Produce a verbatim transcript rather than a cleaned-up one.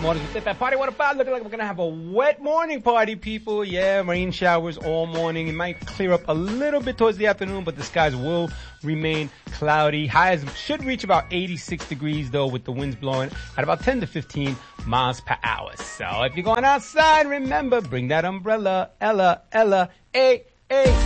Mornings with that party. What about? Looking like we're gonna have a wet morning party, people. Yeah, rain showers all morning. It might clear up a little bit towards the afternoon, but the skies will remain cloudy. Highs should reach about eighty-six degrees though, with the winds blowing at about ten to fifteen miles per hour. So if you're going outside, remember, bring that umbrella. Ella, Ella, hey, hey.